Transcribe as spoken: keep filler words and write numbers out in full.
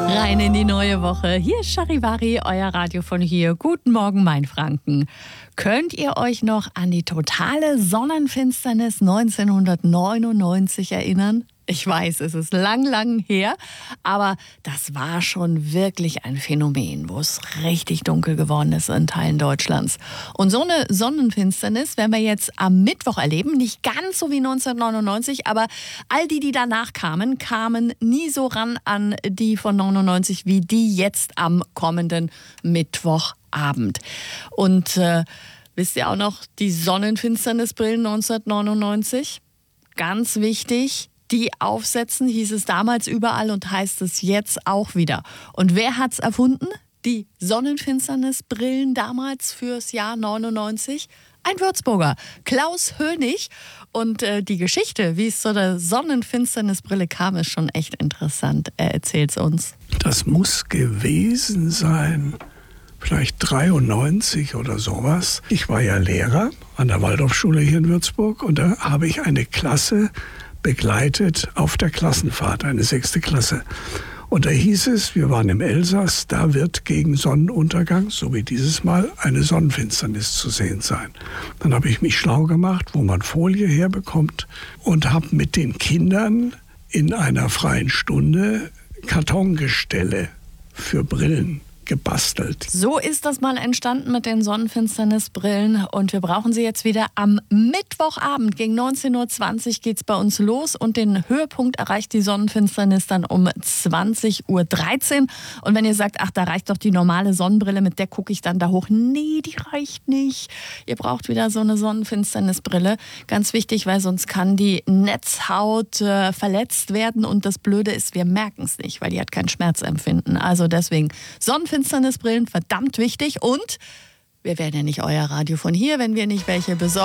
Rein in die neue Woche. Hier ist Charivari, euer Radio von hier. Guten Morgen, Mainfranken. Könnt ihr euch noch an die totale Sonnenfinsternis neunzehnhundertneunundneunzig erinnern? Ich weiß, es ist lang, lang her, aber das war schon wirklich ein Phänomen, wo es richtig dunkel geworden ist in Teilen Deutschlands. Und so eine Sonnenfinsternis werden wir jetzt am Mittwoch erleben, nicht ganz so wie neunzehnhundertneunundneunzig, aber all die, die danach kamen, kamen nie so ran an die von neunundneunzig wie die jetzt am kommenden Mittwochabend. Und äh, wisst ihr auch noch die Sonnenfinsternisbrillen neunzehnhundertneunundneunzig? Ganz wichtig. Die aufsetzen, hieß es damals überall und heißt es jetzt auch wieder. Und wer hat's erfunden? Die Sonnenfinsternisbrillen damals fürs Jahr neunundneunzig? Ein Würzburger, Klaus Hönig. Und äh, die Geschichte, wie es zu der Sonnenfinsternisbrille kam, ist schon echt interessant. Er erzählt's uns. Das muss gewesen sein, vielleicht dreiundneunzig oder sowas. Ich war ja Lehrer an der Waldorfschule hier in Würzburg und da habe ich eine Klasse begleitet auf der Klassenfahrt, eine sechste Klasse. Und da hieß es, wir waren im Elsass, da wird gegen Sonnenuntergang, so wie dieses Mal, eine Sonnenfinsternis zu sehen sein. Dann habe ich mich schlau gemacht, wo man Folie herbekommt und habe mit den Kindern in einer freien Stunde Kartongestelle für Brillen gebastelt. So ist das mal entstanden mit den Sonnenfinsternisbrillen und wir brauchen sie jetzt wieder am Mittwochabend. Gegen neunzehn Uhr zwanzig geht es bei uns los und den Höhepunkt erreicht die Sonnenfinsternis dann um zwanzig Uhr dreizehn. Und wenn ihr sagt, ach, da reicht doch die normale Sonnenbrille, mit der gucke ich dann da hoch. Nee, die reicht nicht. Ihr braucht wieder so eine Sonnenfinsternisbrille. Ganz wichtig, weil sonst kann die Netzhaut äh, verletzt werden und das Blöde ist, wir merken es nicht, weil die hat kein Schmerzempfinden. Also deswegen Sonnenfinsternisbrillen Finsternisbrillen, verdammt wichtig. Und wir werden ja nicht euer Radio von hier, wenn wir nicht welche besorgen.